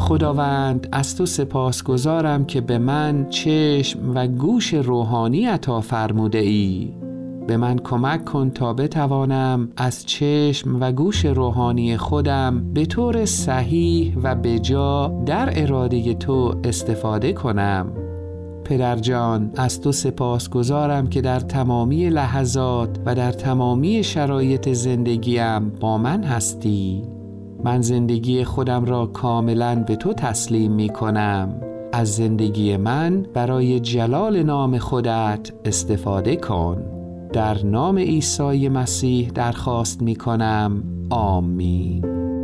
خداوند از تو سپاسگزارم که به من چشم و گوش روحانی عطا فرموده ای. به من کمک کن تا بتوانم از چشم و گوش روحانی خودم به طور صحیح و بجا در اراده تو استفاده کنم. پدر جان، از تو سپاسگزارم که در تمامی لحظات و در تمامی شرایط زندگیم با من هستی. من زندگی خودم را کاملاً به تو تسلیم می کنم. از زندگی من برای جلال نام خودت استفاده کن. در نام عیسی مسیح درخواست می کنم. آمین.